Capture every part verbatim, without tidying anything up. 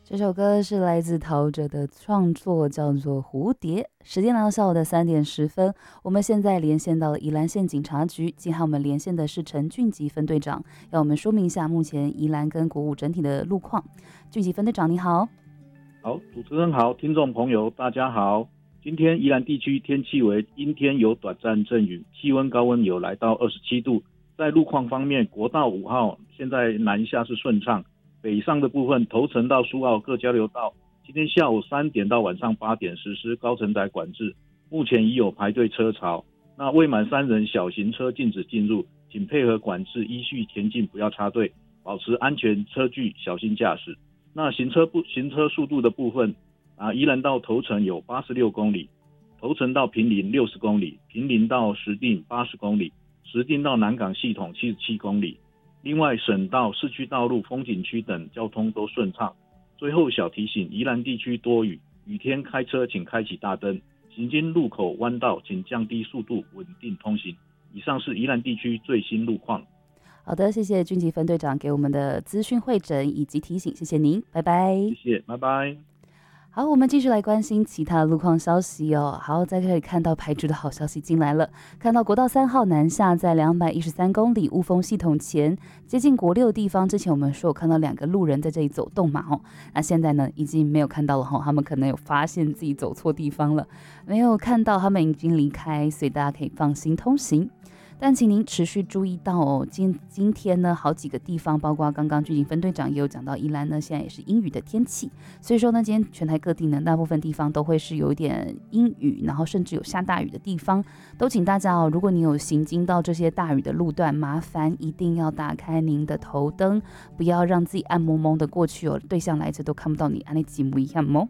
这首歌是来自陶喆的创作，叫做《蝴蝶》。时间来到下午的三点十分，我们现在连线到了宜兰县警察局，今天我们连线的是陈俊吉分队长，要我们说明一下目前宜兰跟国五整体的路况。俊吉分队长你好。 好，主持人好，听众朋友大家好。今天宜兰地区天气为阴天有短暂阵雨，气温高温有来到二十七度。在路况方面，国道五号现在南下是顺畅，北上的部分头城到苏澳各交流道今天下午三点到晚上八点实施高承载管制，目前已有排队车潮。那未满三人小型车禁止进入，请配合管制依序前进，不要插队，保持安全车距，小心驾驶。那行车不行车速度的部分啊，宜兰到头城有八十六公里，头城到坪林六十公里，坪林到石碇八十公里，石碇到南港系统七十七公里。另外省道、市区道路、风景区等交通都顺畅。最后小提醒，宜兰地区多雨，雨天开车请开启大灯，行经路口弯道请降低速度，稳定通行。以上是宜兰地区最新路况。 好的，谢谢俊吉分队长给我们的资讯汇整以及提醒，谢谢您，拜拜。 谢谢，拜拜。 好，我们继续来关心其他的路况消息哦。好，在这里看到排除的好消息进来了，看到国道三号南下在两百一十三公里雾峰系统前，接近国六的地方，之前我们说有看到两个路人在这里走动嘛，哦，那现在呢已经没有看到了，哦，他们可能有发现自己走错地方了，没有看到他们已经离开，所以大家可以放心通行。但请您持续注意到哦，今今天呢，好几个地方，包括刚刚军警分队长也有讲到，宜兰呢现在也是阴雨的天气，所以说呢，今天全台各地呢，大部分地方都会是有一点阴雨，然后甚至有下大雨的地方，都请大家哦，如果你有行经到这些大雨的路段，麻烦一定要打开您的头灯，不要让自己暗蒙蒙的过去哦，对向来这都看不到你，安尼几模一样哦。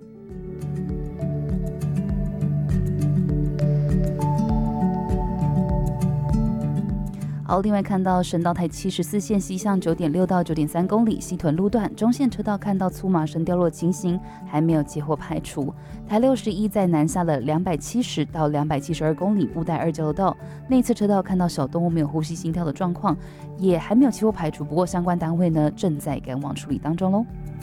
好，另外看到省道台七十四线西向九点六到九点三公里西屯路段中线车道看到粗麻绳掉落情形，还没有接获排除。台六十一在南下的两百七十到两百七十二公里布袋二交流道内侧车道看到小动物没有呼吸心跳的状况，也还没有接获排除，不过相关单位呢正在赶往处理当中喽。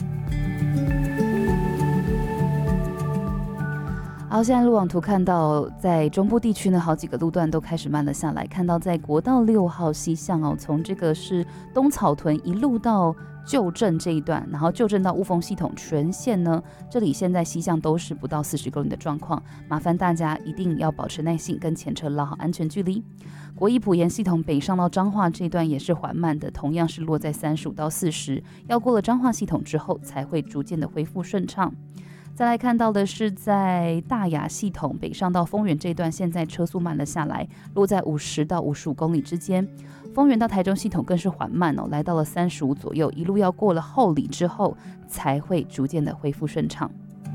好，现在路网图看到，在中部地区呢，好几个路段都开始慢了下来。看到在国道六号西向哦，从这个是东草屯一路到旧镇这一段，然后旧镇到雾峰系统全线呢，这里现在西向都是不到四十公里的状况，麻烦大家一定要保持耐性，跟前车拉好安全距离。国一埔盐系统北上到彰化这一段也是缓慢的，同样是落在三十五到四十，要过了彰化系统之后，才会逐渐的恢复顺畅。再来看到的是在大雅系统北上到丰原这一段，现在车速慢了下来，落在五十到五十五公里之间。丰原到台中系统更是缓慢哦，来到了三十五左右，一路要过了后里之后，才会逐渐的恢复顺畅。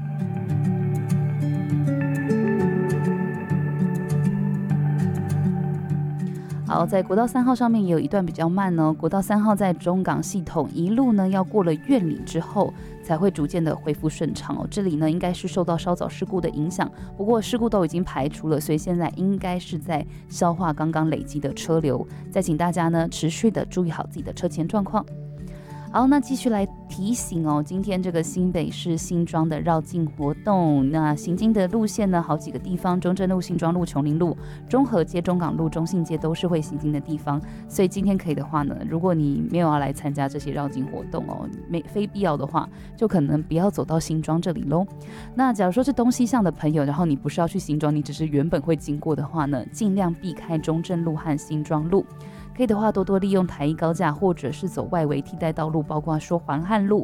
好，在国道三号上面也有一段比较慢哦。国道三号在中港系统一路呢，要过了苑里之后，才会逐渐的恢复顺畅哦。这里呢，应该是受到稍早事故的影响，不过事故都已经排除了，所以现在应该是在消化刚刚累积的车流。再请大家呢，持续的注意好自己的车前状况。好，那继续来提醒哦，今天这个新北市新庄的绕境活动，那行经的路线呢，好几个地方，中正路、新庄路、琼林路、中和街、中港路、中信街都是会行经的地方，所以今天可以的话呢，如果你没有要来参加这些绕境活动哦，没非必要的话，就可能不要走到新庄这里咯。那假如说是东西向的朋友，然后你不是要去新庄，你只是原本会经过的话呢，尽量避开中正路和新庄路。可以的话，多多利用台一高架，或者是走外围替代道路，包括说环汉路